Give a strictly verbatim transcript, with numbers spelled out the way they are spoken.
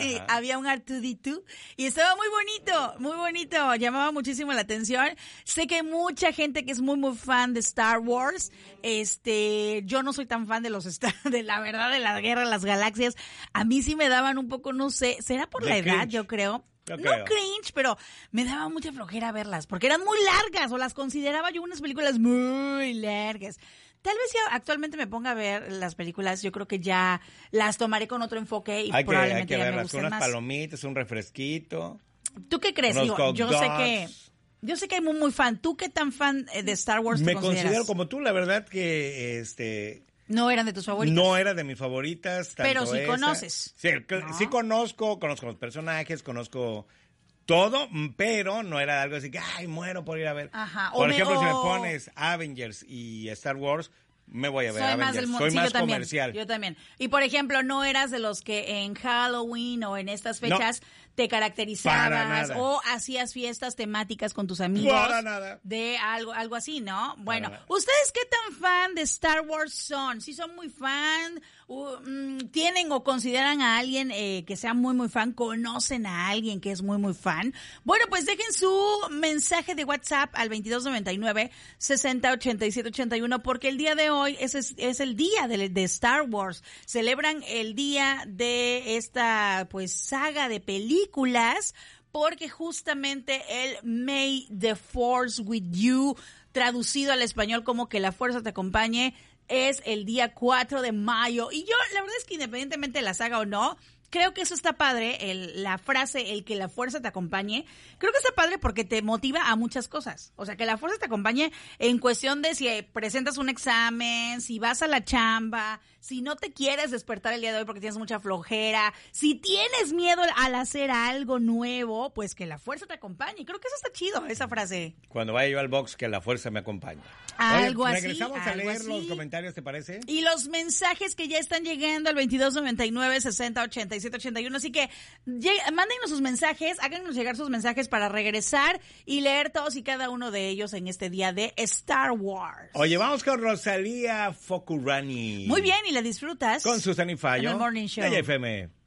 había un R dos D dos y estaba muy bonito, muy bonito, llamaba muchísimo la atención. Sé que hay mucha gente que es muy muy fan de Star Wars. Este, yo no soy tan fan de los Star, de la verdad de la Guerra de las Galaxias. A mí sí me daban un poco, no sé, será por la edad, yo creo. Yo no creo. cringe, pero me daba mucha flojera verlas, porque eran muy largas, o las consideraba yo unas películas muy largas. Tal vez si actualmente me ponga a ver las películas, yo creo que ya las tomaré con otro enfoque y Hay que, probablemente hay que ya me verlas gusten con unas más. palomitas, un refresquito. ¿Tú qué crees? Unos Digo, hot yo sé dogs. que yo sé que hay muy, muy fan. ¿Tú qué tan fan de Star Wars te Me consideras? considero como tú, la verdad que este No eran de tus favoritos. no era de mis favoritas. Tanto Pero sí esa. conoces. Sí, que- ¿No? sí conozco, conozco los personajes, conozco todo, mm, pero no era algo así que, ay, muero por ir a ver. Ajá, o Por me- ejemplo, si me o- pones Avengers y Star Wars, me voy a ver Soy Avengers. más del mu- Soy sí, más yo también, comercial. Yo también. Y por ejemplo, no eras de los que en Halloween o en estas fechas te Para caracterizabas nada. o hacías fiestas temáticas con tus amigos. Para nada. De algo, algo así, ¿no? Bueno, nada. ¿ustedes qué tan fan de Star Wars son? ¿Sí son muy fan? Uh, mm, ¿Tienen o consideran a alguien eh, que sea muy, muy fan? ¿Conocen a alguien que es muy, muy fan? Bueno, pues dejen su mensaje de WhatsApp al veintidós noventa y nueve, sesenta ochenta y siete ochenta y uno, porque el día de hoy es, es, es el día de, de Star Wars. Celebran el día de esta, pues, saga de películas, porque justamente el May the Force with You, traducido al español como que la fuerza te acompañe, es el día cuatro de mayo. Y yo, la verdad es que independientemente de la saga o no, creo que eso está padre, el, la frase, el que la fuerza te acompañe. Creo que está padre porque te motiva a muchas cosas. O sea, que la fuerza te acompañe en cuestión de si presentas un examen, si vas a la chamba, si no te quieres despertar el día de hoy porque tienes mucha flojera, si tienes miedo al hacer algo nuevo, pues que la fuerza te acompañe. Creo que eso está chido, esa frase. Cuando vaya yo al box, que la fuerza me acompañe. Algo Oye, así, regresamos a algo leer así. los comentarios, ¿te parece? Y los mensajes que ya están llegando al veintidós noventa y nueve, sesenta ochenta y siete ochenta y uno. Así que lleg- mándenos sus mensajes, háganos llegar sus mensajes para regresar y leer todos y cada uno de ellos en este día de Star Wars. Oye, vamos con Rosalía Focurani. Muy bien, y la disfrutas. Con Susana y Fallo. En el Morning Show. De F M.